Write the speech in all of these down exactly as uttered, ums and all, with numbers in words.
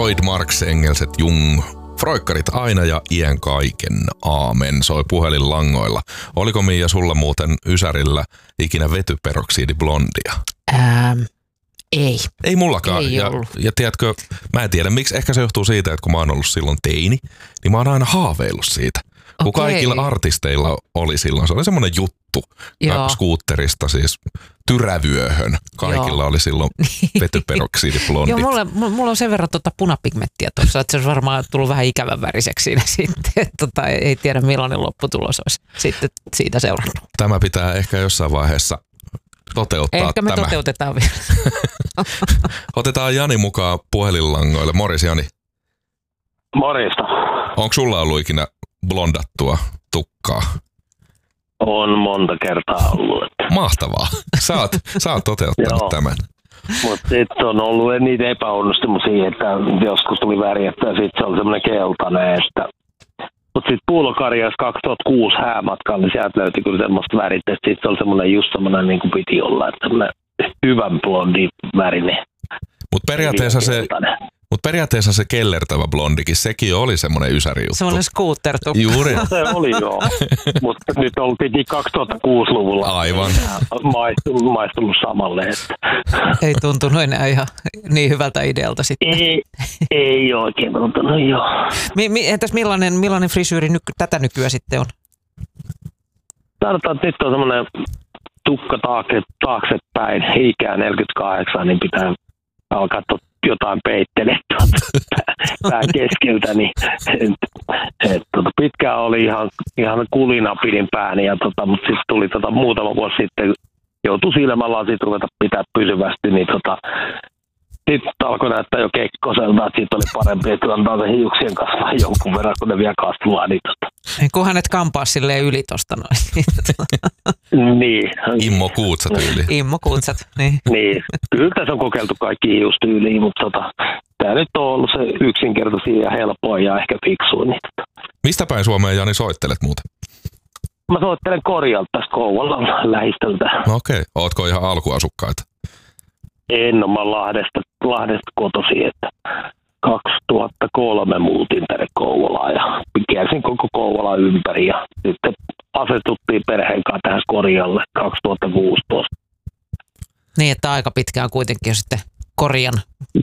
Freud, Marx, Engelset, Jung, Freukkarit aina ja iän kaiken. Aamen, soi puhelinlangoilla. Oliko Miia sulla muuten Ysärillä ikinä vetyperoksidiblondia? Ähm, ei. Ei mullakaan. Ei ja, ollut. ja tiedätkö, mä en tiedä miksi, ehkä se johtuu siitä, että kun mä oon ollut silloin teini, niin mä oon aina haaveillut siitä. Kun Okei. kaikilla artisteilla oli silloin, se oli semmoinen juttu. Joo. Skuutterista siis tyrävyöhön. Kaikilla Joo. oli silloin vetyperoksidiblondit. Joo, mulla, mulla on sen verran tuota punapigmenttiä tuossa, että se olisi varmaan tullut vähän ikävän väriseksi siinä sitten. Tota, ei tiedä millainen lopputulos olisi sitten siitä seurannut. Tämä pitää ehkä jossain vaiheessa toteuttaa. Ehkä me tämä. toteutetaan vielä. Otetaan Jani mukaan puhelinlangoille. Morjes Jani. Morjesta. Onko sulla ollut ikinä blondattua tukkaa? On monta kertaa ollut. Mahtavaa. Sä oot, sä oot toteuttanut Joo. tämän. Mutta sitten on ollut niitä epäonnistumisia, että joskus tuli värjättä ja sitten se oli semmoinen keltainen. Että... Mutta sitten Puulokarjassa kaksituhattakuusi häämatkalla, niin sieltä löytyi kyllä semmoista värittä. Sitten se oli semmoinen just semmoinen niin kuin piti olla, että semmoinen hyvän blondi värinen. Mutta periaatteessa se... Mutta periaatteessa se kellertävä blondikin, sekin oli semmoinen ysärijuttu. Semmoinen scooter-tukka. Juuri. Se oli joo, mutta nyt oltiin kaksituhattakuusi-luvulla. Aivan. Maistunut, maistunut samalle. Että. Ei tuntunut enää ihan niin hyvältä idealta sitten. Ei, ei oikein tuntunut, joo. Mi, mi, entäs millainen, millainen frisyyri nyky, tätä nykyään sitten on? Tarvitaan, että nyt on semmoinen tukka taakse, taaksepäin, ikää neljäkymmentäkahdeksan, niin pitää alkaa tot, jotain peittelee pään keskeltä. Niin, et, et, tota, pitkään oli ihan, ihan kulina pidin pääni, ja, tota, mutta sitten tuli tota, muutama vuosi sitten, joutui silmälasit ruveta pitää pysyvästi, niin tota, sitten alkoi näyttää jo kekkoselta, että siitä oli parempi, että antaa se hiuksien kasvaa jonkun verran, kun ne vielä kasvaa. Niin, tota. Kunhan et kampaa silleen yli tosta noin. Niin. Immo Kuutsa tyyli. Immo Kuutsat, niin. Niin. Kyllä tässä on kokeiltu kaikki hiustyyliin, mutta tota, tämä nyt on ollut se yksinkertaisia ja helpoin ja ehkä fiksuin. Niin, tota. Mistä päin Suomeen, Jani, soittelet muuten? Mä soittelen Korjalta tästä Kouvolan lähistöltä. No okei. Okay. Ootko ihan alkuasukkaita? En ole, mä Lahdesta, Lahdesta kotoisin, että kaksituhattakolme muutin tänne Kouvolaan ja kiersin koko Kouvolan ympäri ja sitten asetuttiin perheen kanssa tähän Korjalle kaksituhattakuusitoista. Niin, että aika pitkään kuitenkin jo sitten Korjan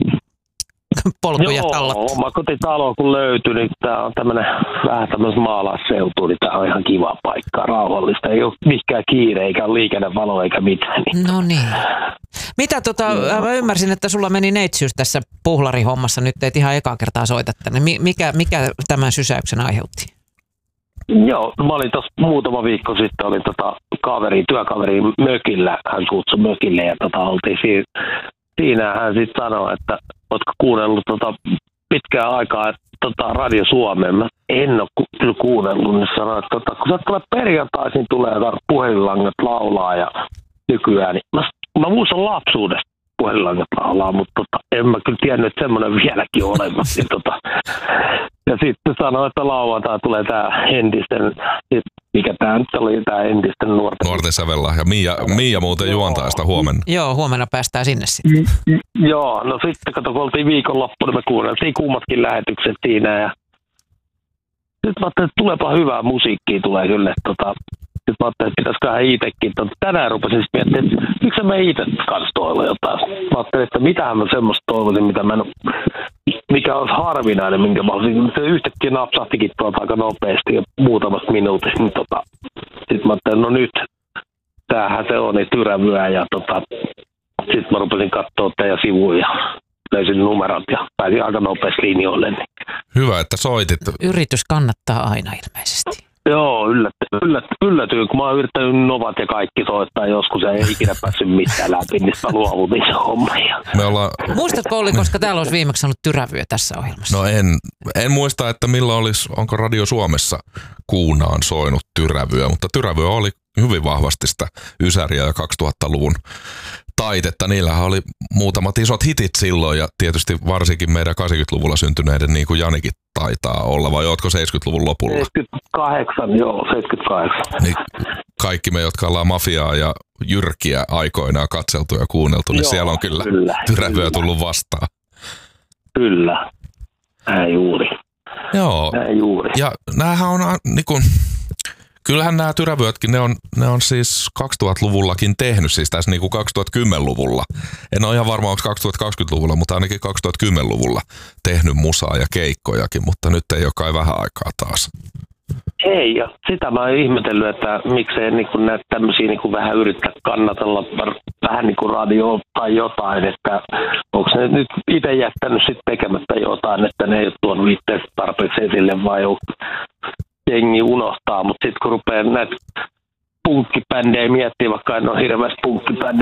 polkuja Joo, tallattu. oma kotitalo kun löytyi, niin tämä on tämmöinen vähän tämmöinen maalaisseutu, niin tämä on ihan kiva paikka, rauhallista. Ei ole mikään kiire, eikä ole liikennevalo eikä mitään. Niin. No niin. Mitä tota, mä ymmärsin, että sulla meni neitsyys tässä puhlarihommassa, nyt et ihan ekaa kertaa soita tänne. Mikä, mikä tämän sysäyksen aiheutti? Joo, mä olin tuossa muutama viikko sitten, olin tota kaveri, työkaveri mökillä, hän kutsui mökille ja tota oltiin siinä. Siinä hän sitten sanoi, että ootko kuunnellut tota pitkään aikaa että, tota Radio Suomeen. Mä en ole ku- kuunnellut, niin sanoi, että tota, kun sä tulee perjantaisin, tulee puhelinlangat laulaa ja nykyään. Niin mä, mä muistan lapsuudesta puhelinlangat laulaa, mutta tota, en mä kyllä tiennyt, että semmoinen vieläkin on olemassa. Niin, tota, ja sitten sanoi, että lauantai tulee tää entisten, mikä tää nyt oli, tää entisten nuorten. Nuorten sävellahja. Miia, Miia muuten juontaa sitä huomenna. Joo, huomenna päästään sinne sitten. Mm, joo, no sitten kato, kun oltiin viikonloppuna, me kuunneltiin kummatkin lähetykset siinä ja nyt mä ajattelin, että tuleepa hyvää musiikkia tulee kyllä, että tota, nyt mä ajattelin, että pitäisiköhän itsekin. Tota, tänään rupesin sitten miettimään, että miksi mä itse kanssa toivon jotain. Mä ajattelin, että mitähän mä semmoista toivoisin, mitä mä en, mikä olisi harvinainen, minkä mä olisin. Se yhtäkkiä napsahtikin tuolta aika nopeasti ja muutamasta minuutista. Niin tota, sitten mä ajattelin, no nyt, tämähän se on, niin tyrävyä ja tota, sitten mä rupesin katsoa teidän sivuja ja löysin numerot ja pääsin aika nopeasti linjoille. Niin. Hyvä, että soitit. Yritys kannattaa aina ilmeisesti. Joo, yllätty, yllätty, yllätyin, kun mä oon yrittänyt Novat ja kaikki soittaa joskus ja ei ikinä päässyt mitään läpi, niin mä luovutin se homma. Me ollaan... Muistatko Olli, koska täällä olisi viimeksi ollut tyrävyö tässä ohjelmassa? No en, en muista, että milloin olisi, onko Radio Suomessa kuunaan soinut tyrävyö, mutta tyrävyö oli hyvin vahvasti sitä ysäriä ja kaksituhattaluvun taitetta. Niillähän oli muutamat isot hitit silloin ja tietysti varsinkin meidän kahdeksankymmentäluvulla syntyneiden niin kuin Janikin taitaa olla, vai ootko seitsemänkymmentäluvun lopulla? seitsemänkymmentäkahdeksan, joo, seitsemänkymmentäkahdeksan. Niin kaikki me, jotka ollaan mafiaa ja jyrkiä aikoinaan katseltu ja kuunneltu, niin joo, siellä on kyllä, kyllä tyrävyö tullut vastaan. Kyllä. Näin juuri. Joo. Näin juuri. Ja näähän on niin kuin, kyllähän nämä Tyrävyötkin, ne on, ne on siis kaksituhattaluvullakin tehnyt, siis tässä niin kuin kaksituhattakymmenluvulla. En ole ihan varma, onko kaksituhattakaksikymmentäluvulla, mutta ainakin kaksituhattakymmenluvulla tehnyt musaa ja keikkojakin, mutta nyt ei ole kai vähän aikaa taas. Ei, ja sitä mä oon ihmetellyt, että miksei niin kuin näitä tämmöisiä niin kuin vähän yrittää kannatella vähän niin kuin radioa tai jotain, että onko ne nyt itse jättänyt sitten tekemättä jotain, että ne ei ole tuonut itse tarpeeksi esille vai jengi unohtaa, mutta sitten kun rupeaa näitä punkkibändejä miettimään, vaikka en ole hirveästi punkkibändejä